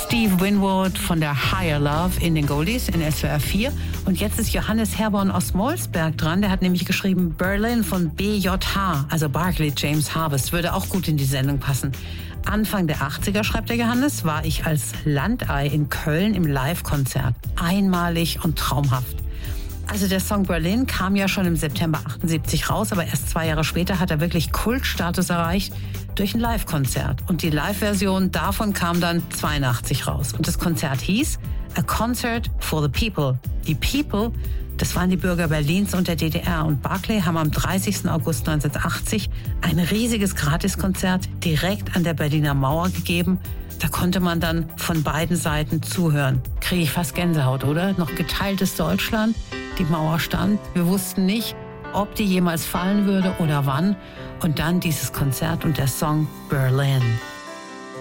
Steve Winwood von der Higher Love in den Goldies in SWR 4. Und jetzt ist Johannes Herborn aus Molsberg dran. Der hat nämlich geschrieben, Berlin von BJH, also Barclay James Harvest, würde auch gut in die Sendung passen. Anfang der 80er, schreibt der Johannes, war ich als Landei in Köln im Live-Konzert. Einmalig und traumhaft. Also der Song Berlin kam ja schon im September 78 raus, aber erst 2 Jahre später hat er wirklich Kultstatus erreicht durch ein Live-Konzert. Und die Live-Version davon kam dann 82 raus. Und das Konzert hieß A Concert for the People. Die People, das waren die Bürger Berlins und der DDR. Und Barclay haben am 30. August 1980 ein riesiges Gratiskonzert direkt an der Berliner Mauer gegeben. Da konnte man dann von beiden Seiten zuhören. Kriege ich fast Gänsehaut, oder? Noch geteiltes Deutschland. Die Mauer stand. Wir wussten nicht, ob die jemals fallen würde oder wann. Und dann dieses Konzert und der Song Berlin.